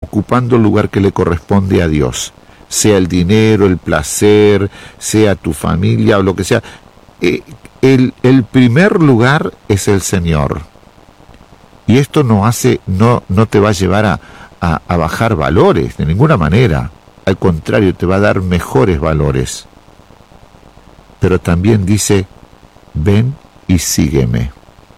ocupando el lugar que le corresponde a Dios, sea el dinero, el placer, sea tu familia o lo que sea. El primer lugar es el Señor. Y esto no te va a llevar a bajar valores de ninguna manera. Al contrario, te va a dar mejores valores. Pero también dice, ven y sígueme.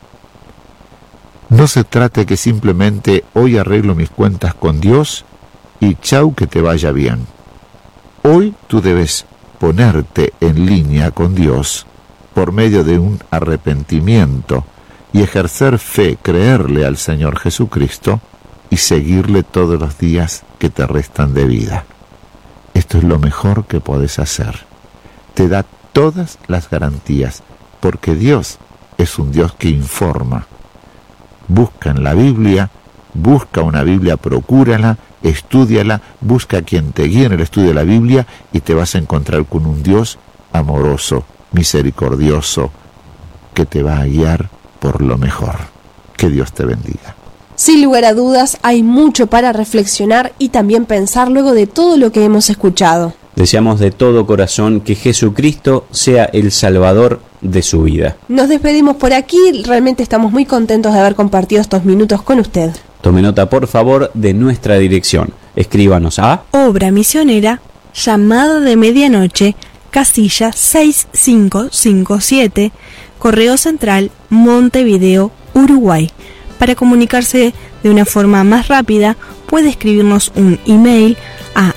No se trata que simplemente hoy arreglo mis cuentas con Dios y chau que te vaya bien. Hoy tú debes ponerte en línea con Dios por medio de un arrepentimiento y ejercer fe, creerle al Señor Jesucristo y seguirle todos los días que te restan de vida. Esto es lo mejor que podés hacer. Te da todas las garantías, porque Dios es un Dios que informa. Busca en la Biblia, busca una Biblia, procúrala, estúdiala, busca a quien te guíe en el estudio de la Biblia y te vas a encontrar con un Dios amoroso, misericordioso, que te va a guiar por lo mejor. Que Dios te bendiga. Sin lugar a dudas, hay mucho para reflexionar y también pensar luego de todo lo que hemos escuchado. Deseamos de todo corazón que Jesucristo sea el Salvador de su vida. Nos despedimos por aquí, realmente estamos muy contentos de haber compartido estos minutos con usted. Tome nota por favor de nuestra dirección. Escríbanos a Obra Misionera, Llamada de Medianoche, casilla 6557, Correo Central, Montevideo, Uruguay. Para comunicarse de una forma más rápida, puede escribirnos un email a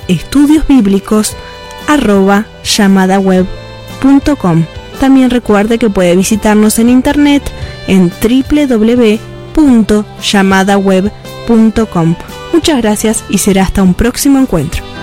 estudiosbiblicos@llamadaweb.com. También recuerde que puede visitarnos en internet en www.llamadaweb.com. Muchas gracias y será hasta un próximo encuentro.